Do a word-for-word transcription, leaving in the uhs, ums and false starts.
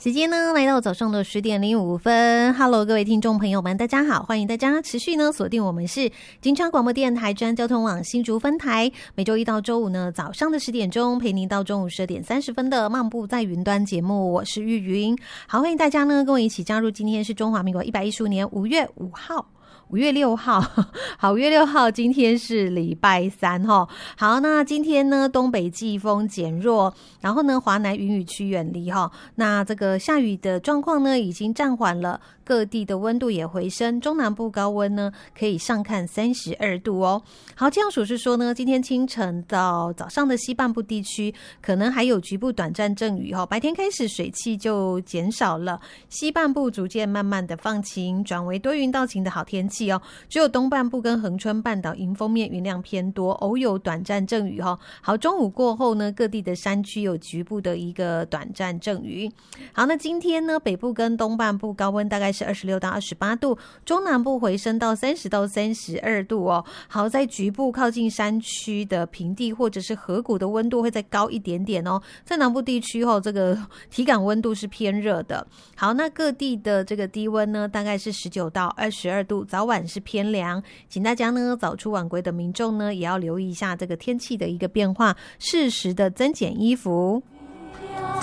时间呢来到早上的十点零五分 ，Hello， 各位听众朋友们，大家好，欢迎大家持续呢锁定我们是金川广播电台中央交通网新竹分台，每周一到周五呢早上的十点钟陪您到中午十二点三十分的漫步在云端节目，我是玉云，好，欢迎大家呢跟我一起加入，今天是中华民国一百一十五年五月五号。五月六号，好，五月六号，今天是礼拜三哈。好，那今天呢，东北季风减弱，然后呢，华南云雨区远离哈。那这个下雨的状况呢，已经暂缓了，各地的温度也回升，中南部高温呢，可以上看三十二度哦。好，气象署是说呢，今天清晨到早上的西半部地区，可能还有局部短暂阵雨哈。白天开始水汽就减少了，西半部逐渐慢慢的放晴，转为多云到晴的好天气。只有东半部跟恒春半岛迎风面云量偏多，偶有短暂阵雨。好，中午过后呢，各地的山区有局部的一个短暂阵雨。好，那今天呢，北部跟东半部高温大概是二十六到二十八度，中南部回升到三十到三十二度哦。好，在局部靠近山区的平地或者是河谷的温度会再高一点点哦。在南部地区后，这个体感温度是偏热的。好，那各地的这个低温呢，大概是十九到二十二度，早晚是偏凉，请大家呢早出晚归的民众呢，也要留意一下这个天气的一个变化，适时的增减衣服。